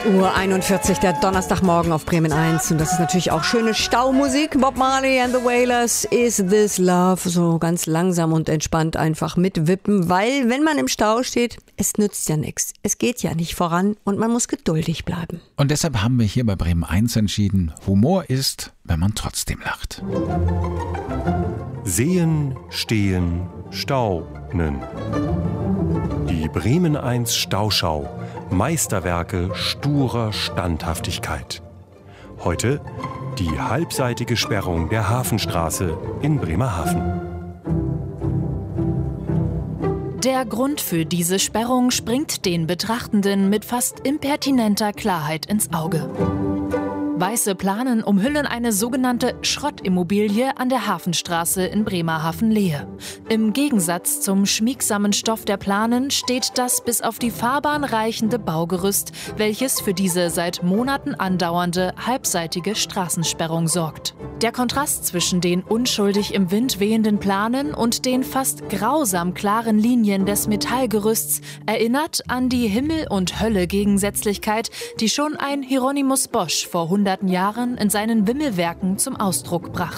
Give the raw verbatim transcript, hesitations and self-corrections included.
Uhr einundvierzig, der Donnerstagmorgen auf Bremen eins. Und das ist natürlich auch schöne Staumusik. Bob Marley and the Wailers, Is This Love? So ganz langsam und entspannt einfach mitwippen, weil wenn man im Stau steht, es nützt ja nichts. Es geht ja nicht voran und man muss geduldig bleiben. Und deshalb haben wir hier bei Bremen eins entschieden, Humor ist, wenn man trotzdem lacht. Sehen, stehen, staunen. Die Bremen eins Stauschau. Meisterwerke sturer Standhaftigkeit. Heute die halbseitige Sperrung der Hafenstraße in Bremerhaven. Der Grund für diese Sperrung springt den Betrachtenden mit fast impertinenter Klarheit ins Auge. Weiße Planen umhüllen eine sogenannte Schrottimmobilie an der Hafenstraße in Bremerhaven-Lehe. Im Gegensatz zum schmiegsamen Stoff der Planen steht das bis auf die Fahrbahn reichende Baugerüst, welches für diese seit Monaten andauernde halbseitige Straßensperrung sorgt. Der Kontrast zwischen den unschuldig im Wind wehenden Planen und den fast grausam klaren Linien des Metallgerüsts erinnert an die Himmel- und Hölle-Gegensätzlichkeit, die schon ein Hieronymus Bosch vor hunderten Jahren in seinen Wimmelwerken zum Ausdruck brachte.